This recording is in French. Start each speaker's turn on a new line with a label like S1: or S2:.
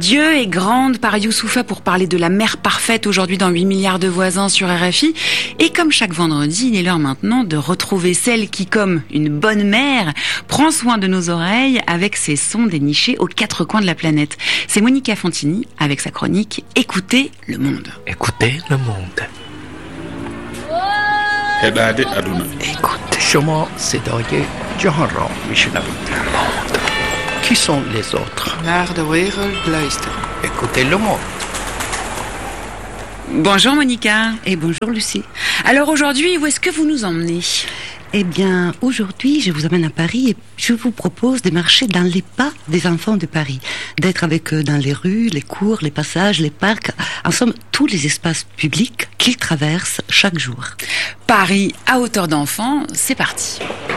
S1: Dieu est grande par Youssoupha pour parler de la mère parfaite aujourd'hui dans 8 milliards de voisins sur RFI. Et comme chaque vendredi, il est l'heure maintenant de retrouver celle qui, comme une bonne mère, prend soin de nos oreilles avec ses sons dénichés aux quatre coins de la planète. C'est Monica Fantini avec sa chronique Écoutez le monde.
S2: Écoutez le monde.
S3: Écoutez, Shoma Sedoye Johara Mishnavit. Qui sont les autres?
S4: Naar de wereld luisteren.
S3: Écoutez le monde.
S1: Bonjour Monica.
S5: Et bonjour Lucie.
S1: Alors aujourd'hui, où est-ce que vous nous emmenez ?
S5: Eh bien, aujourd'hui, je vous amène à Paris et je vous propose de marcher dans les pas des enfants de Paris, d'être avec eux dans les rues, les cours, les passages, les parcs, en somme, tous les espaces publics qu'ils traversent chaque jour.
S1: Paris à hauteur d'enfant, c'est parti.